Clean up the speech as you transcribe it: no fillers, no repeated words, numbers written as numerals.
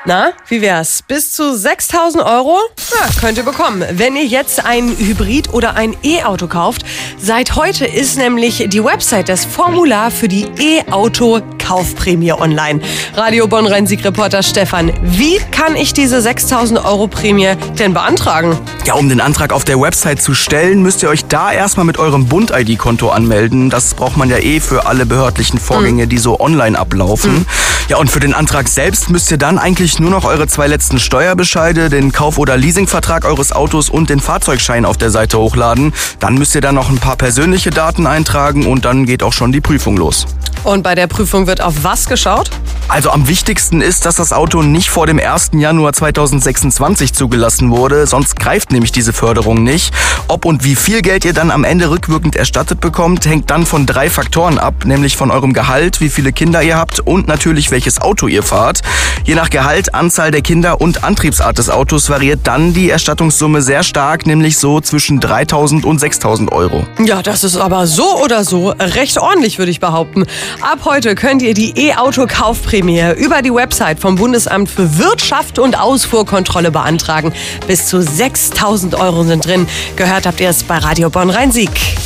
Na, wie wär's? Bis zu 6.000 Euro? Ja, könnt ihr bekommen, wenn ihr jetzt ein Hybrid oder ein E-Auto kauft. Seit heute ist nämlich die Website das Formular für die E-Auto-Kaufprämie online. Radio Bonn-Rhein-Sieg-Reporter Stefan, wie kann ich diese 6.000 Euro Prämie denn beantragen? Ja, um den Antrag auf der Website zu stellen, müsst ihr euch da erstmal mit eurem Bund-ID-Konto anmelden. Das braucht man ja für alle behördlichen Vorgänge, die so online ablaufen. Ja, und für den Antrag selbst müsst ihr dann eigentlich nur noch eure 2 letzten Steuerbescheide, den Kauf- oder Leasingvertrag eures Autos und den Fahrzeugschein auf der Seite hochladen. Dann müsst ihr dann noch ein paar persönliche Daten eintragen und dann geht auch schon die Prüfung los. Und bei der Prüfung wird auf was geschaut? Also am wichtigsten ist, dass das Auto nicht vor dem 1. Januar 2026 zugelassen wurde, sonst greift nämlich diese Förderung nicht. Ob und wie viel Geld ihr dann am Ende rückwirkend erstattet bekommt, hängt dann von 3 Faktoren ab, nämlich von eurem Gehalt, wie viele Kinder ihr habt und natürlich welches Auto ihr fahrt. Je nach Gehalt, Anzahl der Kinder und Antriebsart des Autos variiert dann die Erstattungssumme sehr stark, nämlich so zwischen 3.000 und 6.000 Euro. Ja, das ist aber so oder so recht ordentlich, würde ich behaupten. Ab heute könnt ihr die E-Auto-Kaufprämie über die Website vom Bundesamt für Wirtschaft und Ausfuhrkontrolle beantragen. Bis zu 6.000 Euro sind drin. Gehört habt ihr es bei Radio Bonn-Rhein-Sieg.